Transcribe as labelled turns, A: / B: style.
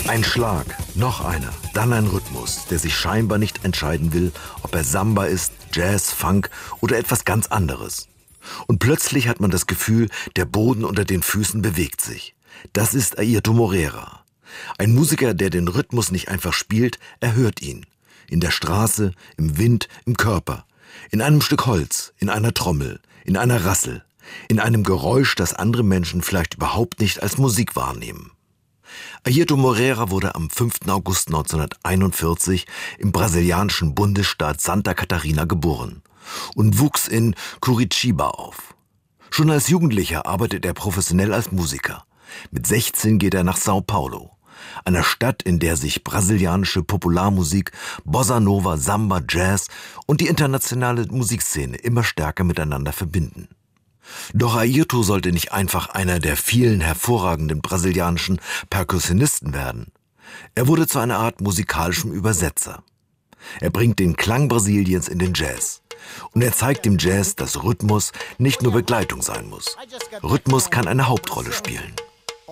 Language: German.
A: Ein Schlag, noch einer, dann ein Rhythmus, der sich scheinbar nicht entscheiden will, ob er Samba ist, Jazz, Funk oder etwas ganz anderes. Und plötzlich hat man das Gefühl, der Boden unter den Füßen bewegt sich. Das ist Airto Moreira. Ein Musiker, der den Rhythmus nicht einfach spielt, er hört ihn. In der Straße, im Wind, im Körper. In einem Stück Holz, in einer Trommel, in einer Rassel. In einem Geräusch, das andere Menschen vielleicht überhaupt nicht als Musik wahrnehmen. Airto Moreira wurde am 5. August 1941 im brasilianischen Bundesstaat Santa Catarina geboren und wuchs in Curitiba auf. Schon als Jugendlicher arbeitet er professionell als Musiker. Mit 16 geht er nach São Paulo, einer Stadt, in der sich brasilianische Popularmusik, Bossa Nova, Samba, Jazz und die internationale Musikszene immer stärker miteinander verbinden. Doch Airto sollte nicht einfach einer der vielen hervorragenden brasilianischen Perkussionisten werden. Er wurde zu einer Art musikalischem Übersetzer. Er bringt den Klang Brasiliens in den Jazz. Und er zeigt dem Jazz, dass Rhythmus nicht nur Begleitung sein muss. Rhythmus kann eine Hauptrolle spielen.